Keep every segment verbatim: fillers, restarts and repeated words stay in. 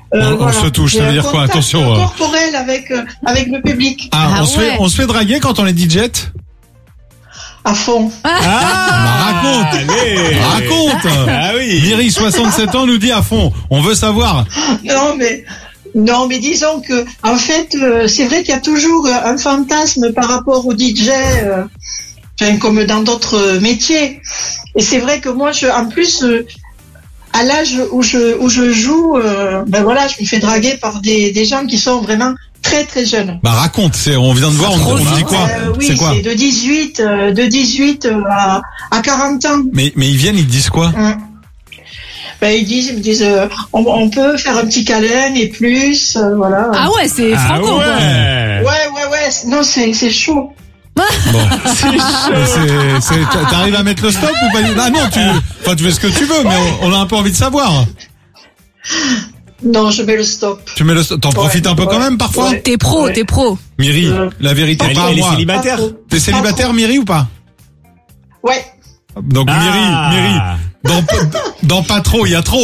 Euh, on, voilà. on se touche, ça veut dire quoi? Attention. Euh... corporel avec euh, avec le public. Ah, Ah on se ouais. fait, on se fait draguer quand on est D J? À fond. Ah, bah, raconte. allez. Raconte. Ah oui. Myri, soixante-sept ans, nous dit à fond. On veut savoir. Non mais non mais disons que en fait euh, c'est vrai qu'il y a toujours un fantasme par rapport au D J, euh, enfin, comme dans d'autres métiers. Et c'est vrai que moi je en plus euh, à l'âge où je où je joue, euh, ben voilà, je me fais draguer par des des gens qui sont vraiment très très jeunes. Bah raconte, c'est, on vient de voir, on, on dit quoi? Euh, oui, c'est quoi? c'est de dix-huit, euh, de dix-huit euh, à, à quarante ans. Mais, mais ils viennent, ils te disent quoi? Hum. Ben, ils disent, ils me disent, euh, on, on peut faire un petit câlin et plus, euh, voilà. Ah ouais, c'est Ah franco, quoi. ouais. Ouais, ouais, ouais. Non, c'est, c'est chaud. Bon. C'est c'est, c'est, t'arrives à mettre le stop ou pas? Ah non, tu, enfin, tu fais ce que tu veux, mais on, on a un peu envie de savoir. Non, je mets le stop. Tu mets le stop, t'en Ouais, profites un peu ouais, quand même parfois? ouais. T'es pro, Ouais. t'es pro. Myri, Euh, la vérité, Elle, pas elle est moi. célibataire. Pas trop. T'es célibataire, Myri, ou pas? Ouais. Donc Ah. Myri, Myri, dans, dans pas trop, il y a trop.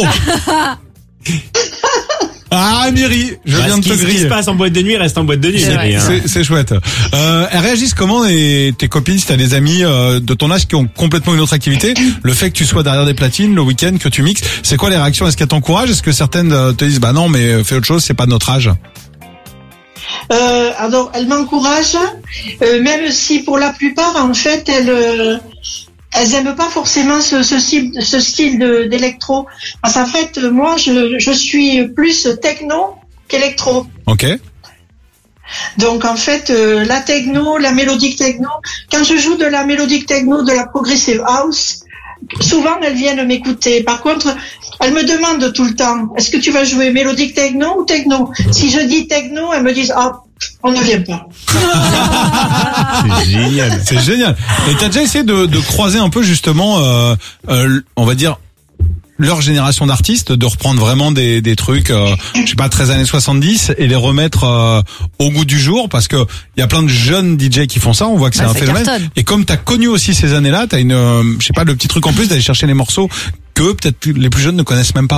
Ah Myri, je Bah, viens ce de qui, te ce qui se griller. passe en boîte de nuit reste en boîte de nuit. C'est Myri, vrai. hein. C'est, c'est chouette. Euh, elles réagissent comment les, tes copines, si t'as des amis euh, de ton âge qui ont complètement une autre activité? Le fait que tu sois derrière des platines, le week-end, que tu mixes, c'est quoi les réactions? Est-ce qu'elles t'encouragent? Est-ce que certaines euh, te disent bah non mais fais autre chose, c'est pas de notre âge? Euh, alors, elle m'encourage, euh, même si pour la plupart, en fait, elles, euh, elles aiment pas forcément ce, ce style, ce style de, d'électro. Parce qu'en fait, moi, je, je suis plus techno qu'électro. Ok. Donc, en fait, euh, la techno, la mélodique techno, quand je joue de la mélodique techno, de la progressive house, souvent, elles viennent m'écouter. Par contre, elles me demandent tout le temps, est-ce que tu vas jouer mélodique techno ou techno? Si je dis techno, elles me disent, ah, on ne vient pas. C'est génial. C'est génial. Et t'as déjà essayé de, de croiser un peu justement, euh, euh, on va dire, leur génération d'artistes, de reprendre vraiment des, des trucs, euh, je sais pas, treize années soixante-dix et les remettre euh, au goût du jour, parce que il y a plein de jeunes D J qui font ça, on voit que c'est Ouais, un ça phénomène. cartonne. Et comme t'as connu aussi ces années-là, t'as une, euh, je sais pas, le petit truc en plus d'aller chercher les morceaux que peut-être plus- les plus jeunes ne connaissent même pas.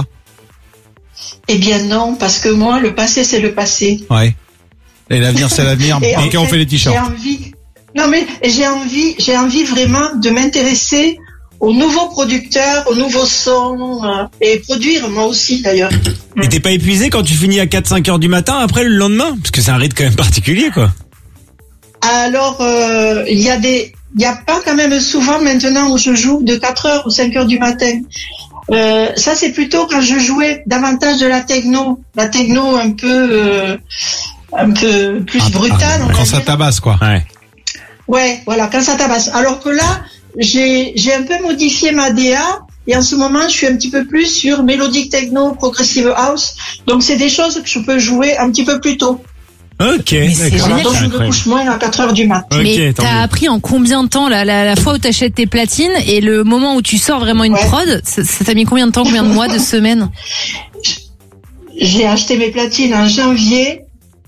Eh bien non, parce que moi, le passé, c'est le passé. Ouais. Et l'avenir, c'est l'avenir. Et en Ok, on fait les t-shirts. J'ai envie. Non mais j'ai envie, j'ai envie vraiment de m'intéresser aux nouveaux producteurs, aux nouveaux sons euh, et produire moi aussi d'ailleurs. Et t'es pas épuisé quand tu finis à quatre cinq heures du matin après le lendemain? Parce que c'est un rythme quand même particulier, quoi. Alors euh, il y a des, il y a pas quand même souvent maintenant où je joue de quatre heures ou cinq heures du matin. Euh, ça c'est plutôt quand je jouais davantage de la techno, la techno un peu, euh, un peu plus Ah, brutale. ah, on va quand ça dire. tabasse, quoi. Ouais. Ouais, voilà, quand ça tabasse. Alors que là, j'ai j'ai un peu modifié ma D A et en ce moment, je suis un petit peu plus sur mélodique techno, progressive house. Donc c'est des choses que je peux jouer un petit peu plus tôt. Ok, Mais c'est d'accord. génial. Donc je me Incroyable. couche moins à quatre heures du mat. Ok, Mais tant t'as mieux. appris en combien de temps la, la, la fois où t'achètes tes platines et le moment où tu sors vraiment une Ouais. prod, ça, ça t'a mis combien de temps, combien de mois, de semaines? J'ai acheté mes platines en janvier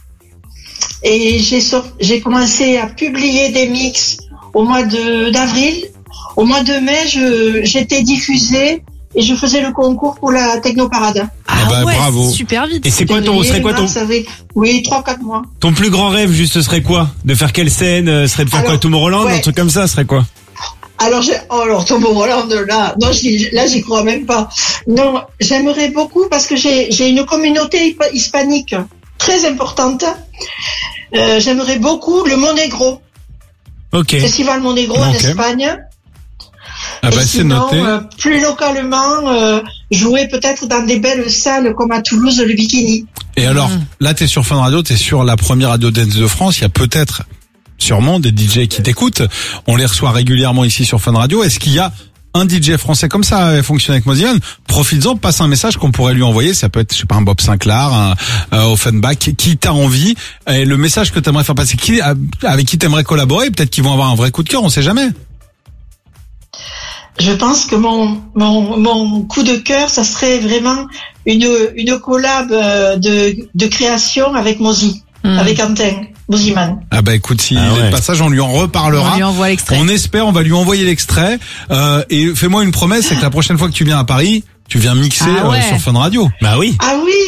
et j'ai sor- j'ai commencé à publier des mix au mois de d'avril. Au mois de mai, je j'étais diffusée et je faisais le concours pour la Technoparade. Ah bah, ouais, bravo. c'est super vite. Et c'est quoi ton, serait quoi ton, Mars, avril. Oui, trois quatre mois. ton plus grand rêve, juste, ce serait quoi? De faire quelle scène? euh, Serait de faire Alors, quoi? Tomorrowland? ouais. Un truc comme ça, ce serait quoi? Alors, j'ai, oh, alors, Tombo Roland, là, non, j'y- là, j'y crois même pas. Non, j'aimerais beaucoup parce que j'ai, j'ai une communauté hip- hispanique très importante. Euh, j'aimerais beaucoup le Monegro, Ok. Festival Monegro en Ok. Espagne. Ah bah Et c'est sinon, noté. euh, plus localement, euh, jouer peut-être dans des belles salles comme à Toulouse, le Bikini. Et alors, Mhm. là, t'es sur Fun Radio, t'es sur la première radio dance de France. Il y a peut-être, sûrement, des D J qui t'écoutent. On les reçoit régulièrement ici sur Fun Radio. Est-ce qu'il y a un D J français comme ça à fonctionner avec Moziman? Profites-en, passe un message qu'on pourrait lui envoyer. Ça peut être, je sais pas, un Bob Sinclair, un euh, Offenbach, qui t'a envie. Et le message que t'aimerais faire passer, qui, avec qui t'aimerais collaborer, peut-être qu'ils vont avoir un vrai coup de cœur, on sait jamais. Je pense que mon, mon, mon coup de cœur, ça serait vraiment une, une collab euh, de, de création avec Mozi, Hmm. avec Quentin, Moziman. Ah bah écoute, si Ah il est ouais. de passage, on lui en reparlera. On lui envoie l'extrait. On espère, on va lui envoyer l'extrait. Euh, et fais-moi une promesse, c'est que la prochaine fois que tu viens à Paris, tu viens mixer Ah ouais. euh, sur Fun Radio. Bah oui. Ah oui,